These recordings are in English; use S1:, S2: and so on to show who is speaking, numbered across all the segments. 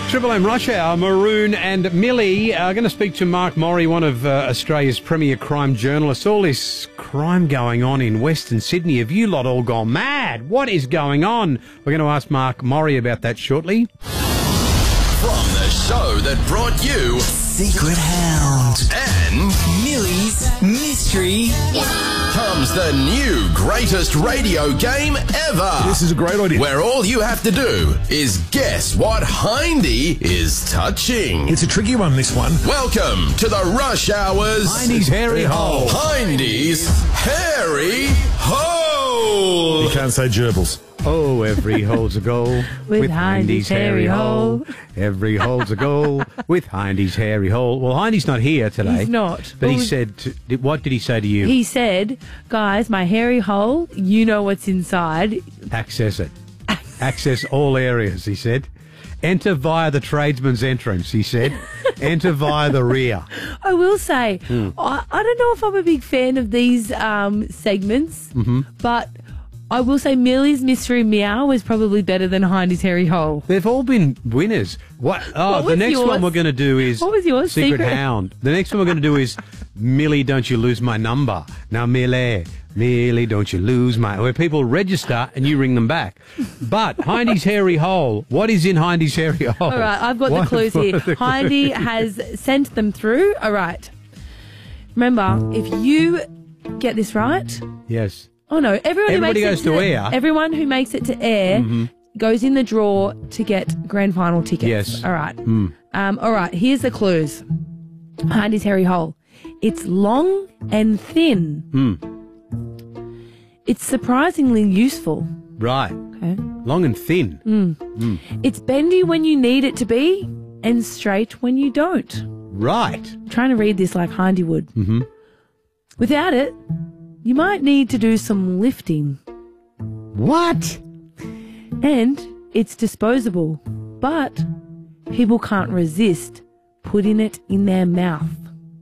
S1: Triple M Rush Hour, Maroon and Millie are going to speak to Mark Morri, one of Australia's premier crime journalists. All this crime going on in Western Sydney. Have you lot all gone mad? What is going on? We're going to ask Mark Morri about that shortly.
S2: From the show that brought you
S3: Secret Hound
S2: and
S3: Millie's Mystery
S2: comes the new greatest radio game ever.
S4: This is a great idea.
S2: Where all you have to do is guess what Hindy is touching.
S4: It's a tricky one, this one.
S2: Welcome to the Rush Hour's
S1: Hindy's Hairy Hole.
S2: Hindy's Hairy Hole.
S4: You can't say gerbils.
S1: Oh, every hole's a goal
S5: With Hindy's hairy hole.
S1: Every hole's a goal with Hindy's hairy hole. Well, Hindy's not here today.
S5: He's not.
S1: But he said, what did he say to you?
S5: He said, guys, my hairy hole, you know what's inside.
S1: Access it. Access all areas, he said. Enter via the tradesman's entrance, he said. Enter via the rear.
S5: I will say, I don't know if I'm a big fan of these segments, but I will say Millie's Mystery Meow was probably better than Hindy's Hairy Hole.
S1: They've all been winners. What? Oh,
S5: What
S1: the
S5: was
S1: next
S5: yours?
S1: one we're going to do is
S5: What was yours?
S1: Secret
S5: Secret?
S1: Hound. The next one we're going to do is Millie, don't you lose my number. Now, Millie, don't you lose my... Where people register and you ring them back. But Hindy's Hairy Hole, what is in Hindy's Hairy Hole?
S5: All right, I've got the clues here. Hindy has sent them through. All right. Remember, if you get this right...
S1: Yes.
S5: Oh, no.
S1: Everybody goes to air.
S5: Everyone who makes it to air goes in the draw to get grand final tickets.
S1: Yes.
S5: All right. All right. Here's the clues. Hindy's Hairy Hole. It's long and thin. It's surprisingly useful.
S1: Right.
S5: Okay.
S1: Long and thin.
S5: It's bendy when you need it to be and straight when you don't.
S1: Right.
S5: I'm trying to read this like Hindy would. Without it, you might need to do some lifting.
S1: What?
S5: And it's disposable, but people can't resist putting it in their mouth.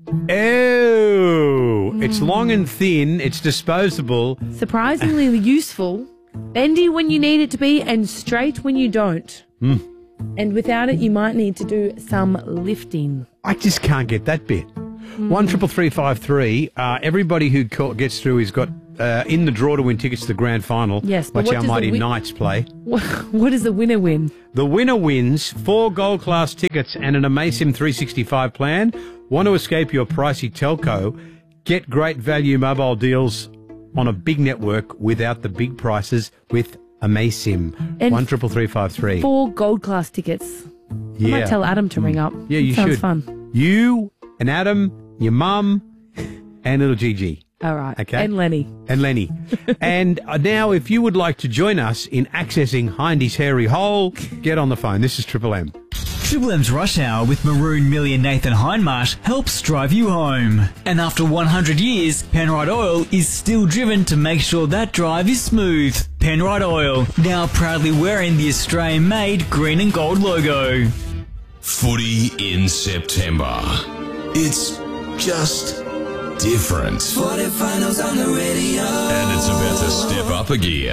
S1: Oh, it's long and thin, it's disposable.
S5: Surprisingly useful, bendy when you need it to be and straight when you don't. And without it, you might need to do some lifting.
S1: I just can't get that bit. 133353. Everybody who gets through has got in the draw to win tickets to the grand final.
S5: Yes, but
S1: watch
S5: what
S1: our
S5: does the
S1: mighty
S5: win-
S1: Knights play.
S5: What does the winner win?
S1: The winner wins 4 gold class tickets and an Amasim 365 plan. Want to escape your pricey telco? Get great value mobile deals on a big network without the big prices with Amasim.
S5: And
S1: 133353.
S5: 4 gold class tickets. I might tell Adam to ring up.
S1: Yeah, you
S5: Sounds
S1: should.
S5: fun.
S1: You and Adam, your mum, and little Gigi.
S5: All right.
S1: Okay.
S5: And Lenny.
S1: And Lenny. And now, if you would like to join us in accessing Hindy's Hairy Hole, get on the phone. This is Triple M.
S3: Triple M's Rush Hour with Maroon, Millie and Nathan Hindmarsh helps drive you home. And after 100 years, Penrite Oil is still driven to make sure that drive is smooth. Penrite Oil, now proudly wearing the Australian-made green and gold logo.
S2: Footy in September. It's just different.
S3: Finals on the radio.
S2: And it's about to step up a gear.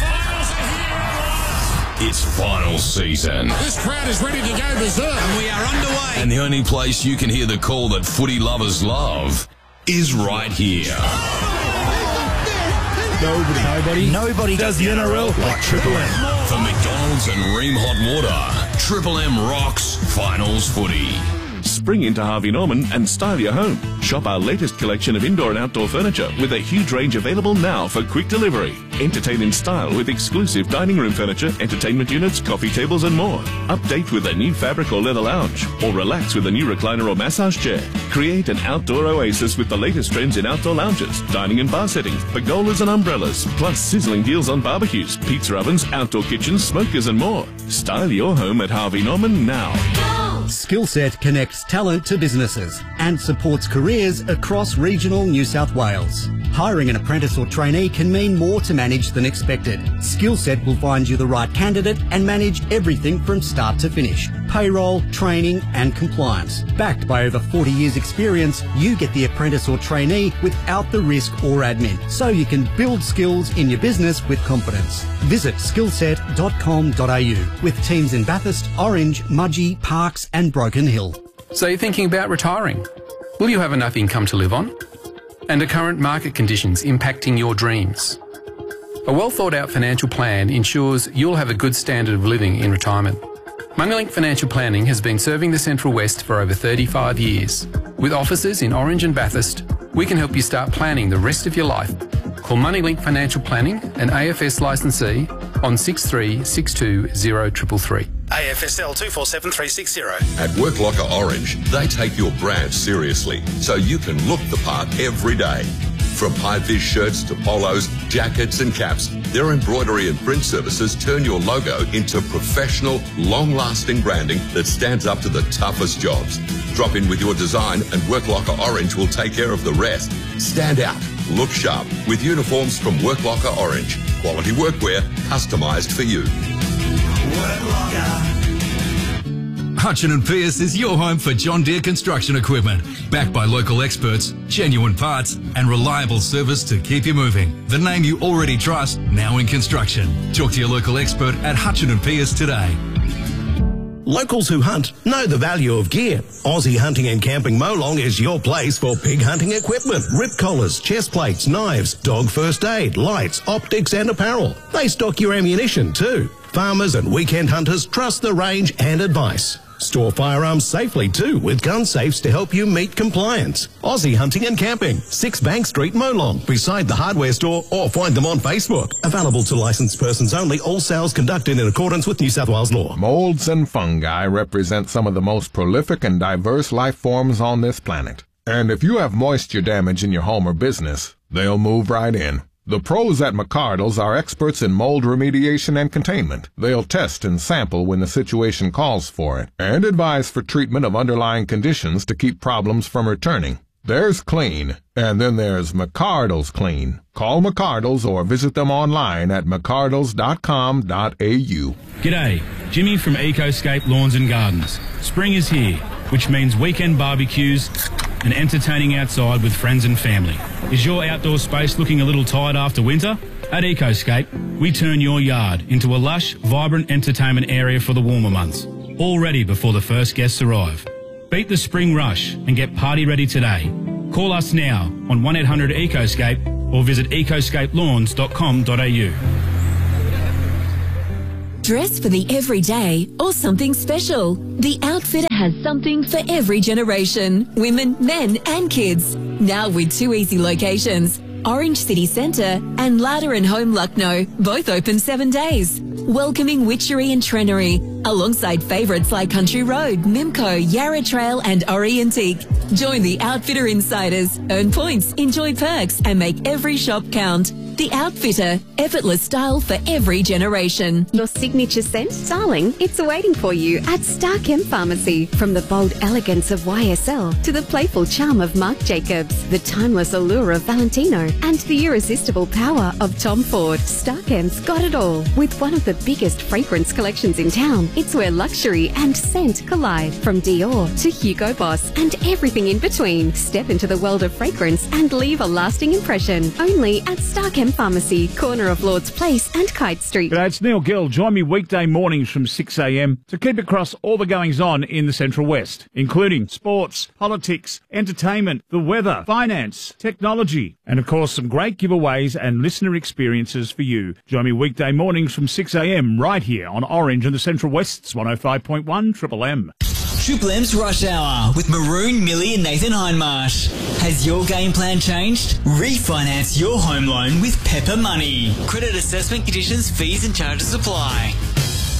S2: It's final season.
S6: This crowd is ready to go berserk.
S2: And we are underway. And the only place you can hear the call that footy lovers love is right here.
S4: Nobody does the NRL like Triple M.
S2: For McDonald's and Ream Hot Water, Triple M rocks finals footy.
S7: Spring into Harvey Norman and style your home. Shop our latest collection of indoor and outdoor furniture with a huge range available now for quick delivery. Entertain in style with exclusive dining room furniture, entertainment units, coffee tables and more. Update with a new fabric or leather lounge, or relax with a new recliner or massage chair. Create an outdoor oasis with the latest trends in outdoor lounges, dining and bar settings, pergolas and umbrellas, plus sizzling deals on barbecues, pizza ovens, outdoor kitchens, smokers and more. Style your home at Harvey Norman now.
S8: Skillset connects talent to businesses and supports careers across regional New South Wales. Hiring an apprentice or trainee can mean more to manage than expected. Skillset will find you the right candidate and manage everything from start to finish. Payroll, training and compliance. Backed by over 40 years experience, you get the apprentice or trainee without the risk or admin, so you can build skills in your business with confidence. Visit skillset.com.au with teams in Bathurst, Orange, Mudgee, Parkes and Broken Hill.
S9: So you're thinking about retiring? Will you have enough income to live on? And are current market conditions impacting your dreams? A well thought out financial plan ensures you'll have a good standard of living in retirement. Moneylink Financial Planning has been serving the Central West for over 35 years. With offices in Orange and Bathurst, we can help you start planning the rest of your life. Call Moneylink Financial Planning, an AFS licensee, on 6362 0333.
S10: AFSL 247360.
S2: At Work Locker Orange, they take your brand seriously, so you can look the part every day. From high-vis shirts to polos, jackets and caps, their embroidery and print services turn your logo into professional, long-lasting branding that stands up to the toughest jobs. Drop in with your design and Work Locker Orange will take care of the rest. Stand out, look sharp with uniforms from Work Locker Orange. Quality workwear customised for you.
S10: Work Locker.
S11: Hutchin & Pearce is your home for John Deere construction equipment. Backed by local experts, genuine parts and reliable service to keep you moving. The name you already trust, now in construction. Talk to your local expert at Hutchin & Pearce today.
S12: Locals who hunt know the value of gear. Aussie Hunting and Camping Molong is your place for pig hunting equipment. Rip collars, chest plates, knives, dog first aid, lights, optics and apparel. They stock your ammunition too. Farmers and weekend hunters trust the range and advice. Store firearms safely too with gun safes to help you meet compliance. Aussie Hunting and Camping, 6 Bank Street, Molong, beside the hardware store, or find them on Facebook. Available to licensed persons only, all sales conducted in accordance with New South Wales law.
S13: Molds and fungi represent some of the most prolific and diverse life forms on this planet. And if you have moisture damage in your home or business, they'll move right in. The pros at McCardle's are experts in mold remediation and containment. They'll test and sample when the situation calls for it, and advise for treatment of underlying conditions to keep problems from returning. There's clean, and then there's McCardle's Clean. Call McCardle's or visit them online at mccardles.com.au.
S14: G'day, Jimmy from Ecoscape Lawns and Gardens. Spring is here, which means weekend barbecues and entertaining outside with friends and family. Is your outdoor space looking a little tired after winter? At Ecoscape, we turn your yard into a lush, vibrant entertainment area for the warmer months, all ready before the first guests arrive. Beat the spring rush and get party ready today. Call us now on 1-800-ECOSCAPE or visit ecoscapelawns.com.au.
S15: Dress for the everyday or something special. The Outfitter has something for every generation. Women, men and kids. Now with 2 easy locations. Orange City Centre and Ladder and Home Lucknow, both open 7 days. Welcoming Witchery and Trenery, alongside favourites like Country Road, Mimco, Yarra Trail and Ori Antique. Join the Outfitter Insiders, earn points, enjoy perks and make every shop count. The Outfitter, effortless style for every generation.
S16: Your signature scent, darling, it's waiting for you at Starchem Pharmacy. From the bold elegance of YSL to the playful charm of Marc Jacobs, the timeless allure of Valentino, and the irresistible power of Tom Ford, Starchem's got it all. With one of the biggest fragrance collections in town, it's where luxury and scent collide. From Dior to Hugo Boss and everything in between. Step into the world of fragrance and leave a lasting impression. Only at Starchem Pharmacy, corner of Lord's Place and Kite Street.
S17: G'day, it's Neil Gill. Join me weekday mornings from 6 a.m. to keep across all the goings-on in the Central West, including sports, politics, entertainment, the weather, finance, technology, and of course some great giveaways and listener experiences for you. Join me weekday mornings from 6 a.m. right here on Orange and the Central West's 105.1 Triple M.
S3: Triple M's Rush Hour with Maroon, Millie and Nathan Hindmarsh. Has your game plan changed? Refinance your home loan with Pepper Money. Credit assessment conditions, fees and charges apply.